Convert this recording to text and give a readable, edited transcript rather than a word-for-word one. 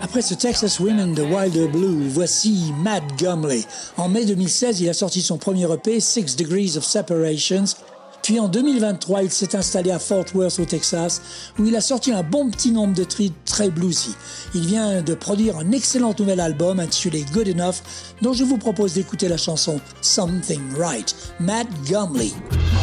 Après ce Texas Women de Wilder Blue, voici Matt Gumley. En mai 2016, il a sorti son premier EP, 6 Degrees of Separations. Puis en 2023, il s'est installé à Fort Worth au Texas, où il a sorti un bon petit nombre de titres très bluesy. Il vient de produire un excellent nouvel album intitulé Good Enough, dont je vous propose d'écouter la chanson Something Right. Matt Gumley.